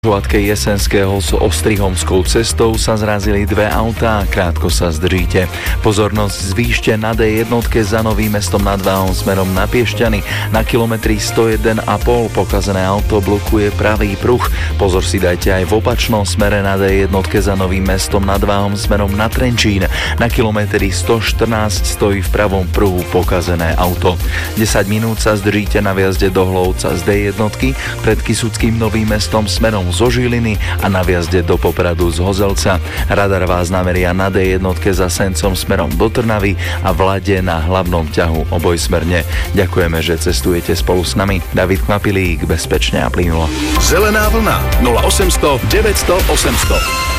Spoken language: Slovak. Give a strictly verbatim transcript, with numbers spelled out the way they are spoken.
križovatke Jesenského s Ostrihomskou cestou sa zrazili dve autá, krátko sa zdržíte. Pozornosť zvýšte na dé jeden za Novým Mestom nad Váhom smerom na Piešťany. Na kilometri sto jeden a pol pokazené auto blokuje pravý pruh. Pozor si dajte aj v opačnom smere na dé jeden za Novým Mestom nad Váhom smerom na Trenčín. Na kilometri sto štrnásť stojí v pravom pruhu pokazené auto. desať minút sa zdržíte na viazde do Hlovca z dé jeden pred Kysuckým Novým Mestom smerom zo Žiliny a na viazde do Popradu z Hozelca. Radar vás nameria na dé jeden za Sencom smerom do Trnavy a v Lade na hlavnom ťahu obojsmerne. Ďakujeme, že cestujete spolu s nami. David Knapilík, bezpečne a plynulo. Zelená vlna nula osem nula nula deväť nula nula osem nula nula.